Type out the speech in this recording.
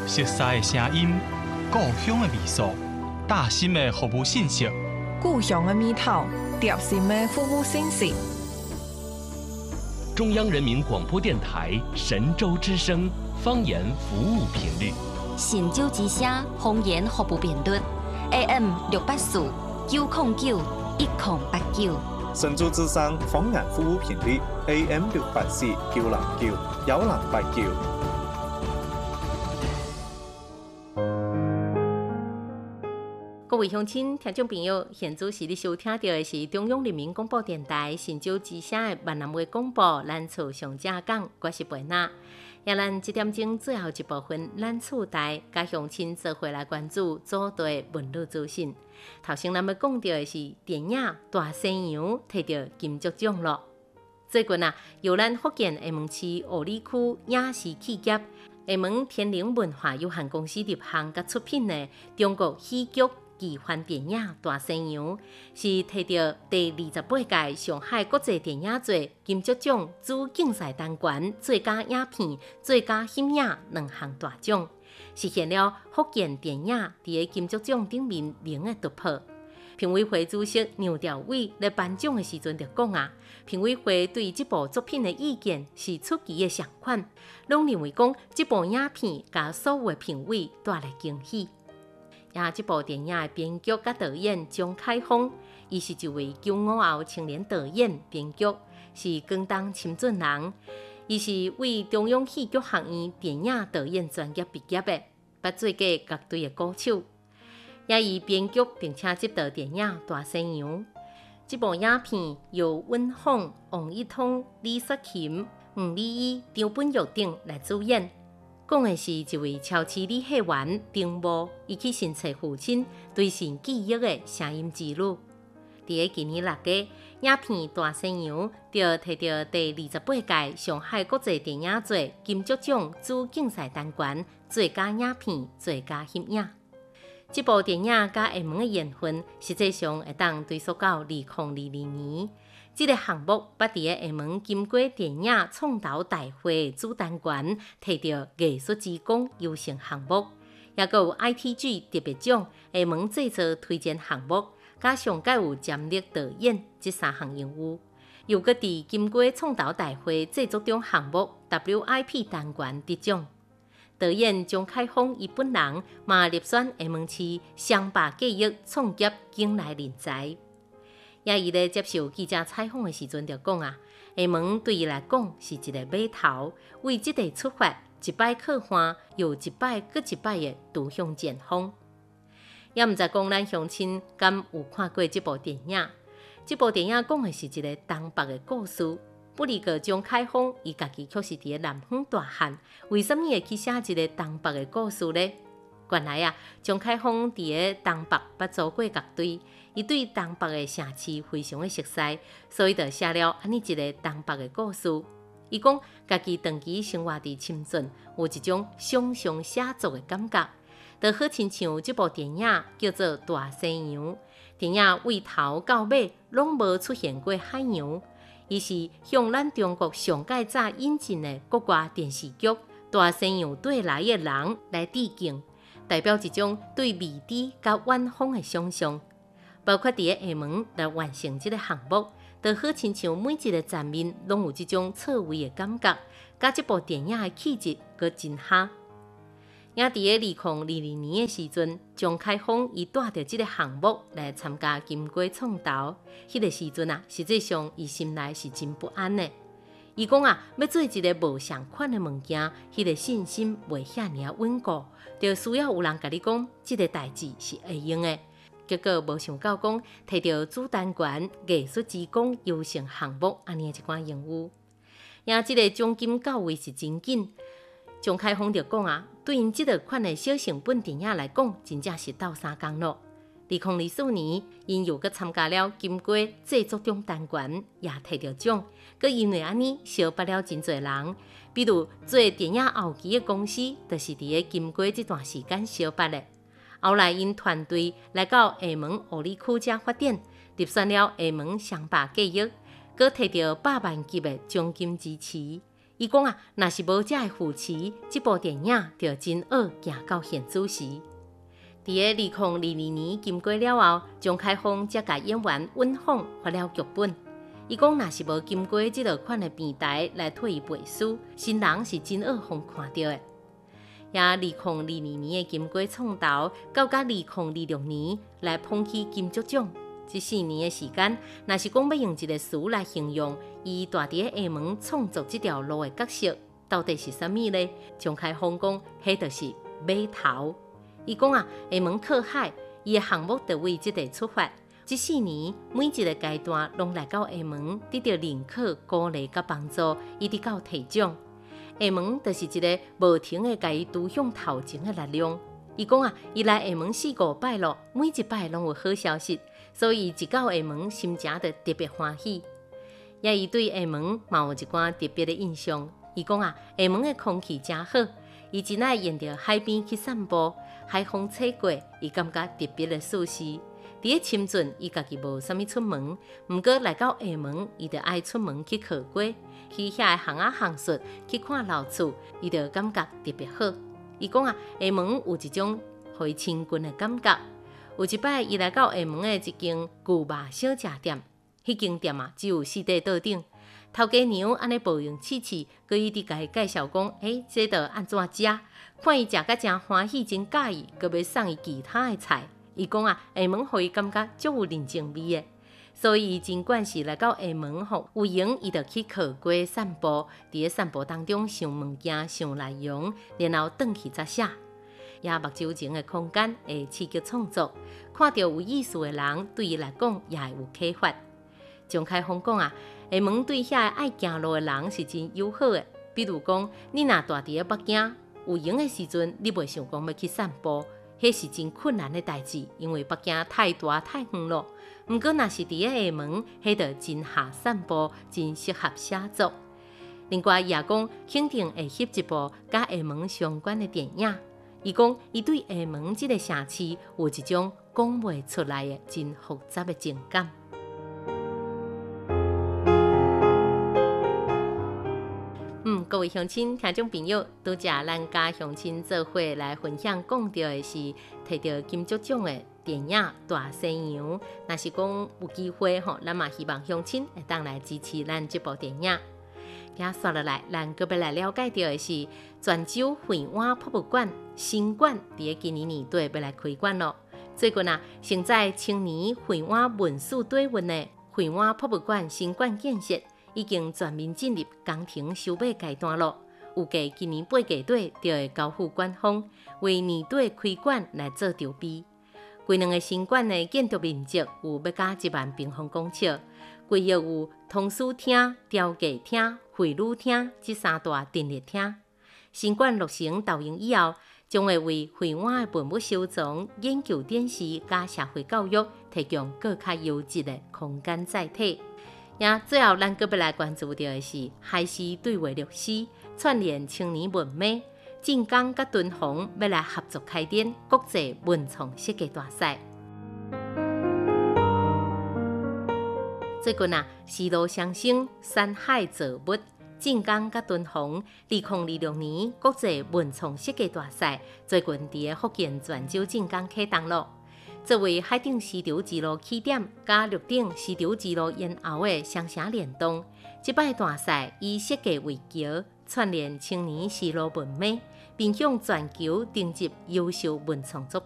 熟悉的声音，故乡的味素，大心的服务信息， 故乡的味道，贴心的服务信息。 中央人民广播电台神州之声方言服务频率， 神州之声方言服务频率 AM 684 909 1089。 神州之声方言服務頻率 AM 684 909 1089。 各位乡亲、听众朋友，现在是你收听到的是中央人民广播电台神州之声的闽南话广播，咱厝上正讲，我是贝娜。也咱这点钟最后一部分，咱厝台甲乡亲做伙来关注祖地文旅资讯。头先咱们讲到的是电影《大西洋》摕到金钟奖了。最近由咱福建厦门市湖里区影视企业厦门天灵文化有限公司立项甲出品的中国喜剧奇幻电影《大西洋》，是摕到第28届上海国际电影节金钟奖主竞赛单元最佳影片、最佳翕影两项大奖，实现了福建电影伫金钟奖顶面名的突破。评委会主席杨兆伟在颁奖的时阵就讲评委会对这部作品的意见是出奇的上款，拢认为讲这部影片甲所有的评委带来惊喜。这部电影的编剧甲导演张凯峰，伊是一位95后青年导演、编剧，是广东深圳人。伊是为中央戏剧学院电影导演专业毕业的，捌做过各队的歌手。也以编剧并且执导电影《大西洋》。这部影片由温凤、王一通、李雪琴、吴丽依、张本玉等来主演。讲的是一位超市女戏员丁某，伊去寻找父亲对神记忆的声音之旅。伫今年6月，影片《大西洋》就摕到第28届上海国际电影节金钟奖主竞赛单元最佳影片、最佳翕影。这部电影甲厦门的缘分，实际上会当追溯到2022年。这个项目捌伫厦门金瓜电影创投大会主单元摕到艺术之光优胜项目，也有 ITG 特别奖厦门制作推荐项目，加上届有潜力导演这3项任务。又搁伫金瓜创投大会制作中项目 WIP 单元得奖。导演张凯峰伊本人嘛入选厦门市双霸记忆创业境内人才。也伊咧接受记者采访的时阵就讲厦门对伊来讲是一个码头，为这地出发，一摆靠岸，又一摆搁一摆的独向前方。也毋知讲咱乡亲敢有看过这部电影？这部电影讲的是一个东北的故事。不离个张凯峰，伊家己却是伫个南方大汉，为什么会去写一个东北的故事呢？原来张凯峰伫个东北捌做过乐队，伊对东北的城市非常的熟悉，所以就写了安尼一个东北的故事。伊讲家己长期生活伫深圳，有一种想象写作的感觉，就好亲像这部电影叫做《大西洋》。电影为头到尾拢无出现过海洋。伊是向咱中国上届早引进的国外电视剧《大西洋对来的人》来致敬，代表一种对未知甲远方的想象。包括伫厦门来完成这个项目，就好亲像每一个站面拢有这种错位的感觉，甲这部电影的气质阁真合。也伫个2022年的时阵，张凯峰伊带着这个项目来参加金瓜创投。迄个时阵实际上伊心内是真不安的。伊讲要做一个无相款的物件，迄个信心袂遐尔稳固，就需要有人甲你讲，这个代志是会用的。结果无想到讲，摕到主单元艺术之光优胜项目安尼一款任务，也这个奖金到位是真紧。张凯峰就讲对因这个款的小成本电影来讲，真正是斗3工咯。2024年，因又搁参加了金瓜制作中单元，也摕到奖。佮因为安尼，小捌了真侪人，比如做电影后期的公司，就是伫个金瓜这段时间小捌的。后来因团队来到厦门湖里区遮发展，入选了厦门双霸记忆，佮摕到100万级的奖金支持。 伊讲啊，若是无这扶持，这部电影就真好行到现主时。伫个2022年经过了后，钟凯峰才甲演员尹凤发了剧本。伊讲，若是无经过这落款的平台来替伊背书，新人是真好互看到的。也2022年的金鸡创投，到2026年来捧起金钟奖。这4年的时间，若是讲要用一个词来形容伊大伫个厦门创作这条路的角色，到底是啥物呢？钟凯峰讲，迄就是码头。伊讲啊，厦门靠海，伊的项目就为这地出发。这4年每一个阶段，拢来到厦门，得到认可、鼓励甲帮助，一直到提奖。厦门就是一个无停的甲伊推向头前的力量。伊讲啊，伊来厦门4-5摆咯，每一摆拢有好消息，所以一到厦门，心情就特别欢喜。也伊对厦门嘛有一寡特别的印象。伊讲啊，厦门的空气真好，伊真爱沿着海边去散步，海风吹过，伊感觉特别的舒适。伫个深圳，伊家己无啥物出门，毋过来到厦门，伊就爱出门去靠街，去遐个巷仔巷述，去看老厝，伊就感觉特别好。伊讲啊，厦门有一种互伊亲近的感觉。有一摆，伊来到厦门的一间牛肉小吃店，迄间店啊只有4块桌顶，头家娘安尼保养试试，佮伊伫家己介绍讲，这道安怎食？看伊食甲真欢喜，真介意，佮要送伊其他的菜。伊讲啊，厦门互伊感觉足有人情味的，所以尽管是来到厦门吼，有闲伊就去靠街散步，伫个散步当中想物件、想内容，然后转去才写。也目睭前的空间会刺激创作，看到有意思的人，对伊来讲也会有启发。钟凯峰讲啊，厦门对遐个爱行路的人是真友好的，比如讲，你若住伫个北京，有闲的时阵，你袂想讲要去散步。迄是真困难的代志，因为北京太大太远咯。毋过，若是伫个厦门，迄就真下散步，真适合写作。另外，伊也讲肯定会翕一部甲厦门相关的电影。伊讲，伊对厦门这个城市有一种讲袂出来的真复杂的情感。各位乡亲、听众朋友，拄则咱甲乡亲做伙来分享讲到的是摕到金钟奖的电影《大西洋》。若是讲有机会吼，咱嘛希望乡亲会当来支持咱这部电影。遐刷落来，咱阁要来了解到的是泉州惠安博物馆新馆，伫个今年年底要来开馆咯。最近啊，承载青年惠安文史底蕴的惠安博物馆新馆建设，已经全面进入工程修买阶段咯。预计今年8月底就会交付馆方，为年底开馆来做筹备。规两个新馆的建筑面积有要加1万平方公尺，规约有通史厅、雕刻厅、会女厅这3大陈列厅。新馆落成投用以后，将会为惠安的文物收藏、研究展示加社会教育提供更加优质的空间载体。最后，咱阁要来关注到的是海事对话律师串联青年文美，晋江甲敦煌要来合作开展国际文创设计大赛。最近啊，丝路相生，山海造物，晋江甲敦煌2026年国际文创设计大赛，最近伫个福建泉州晋江启动咯。作为海顶丝绸之路起点，加陆顶丝绸之路沿后的双城联动，这摆大赛以设计为桥，串联青年丝路文美，并向全球征集优秀文创作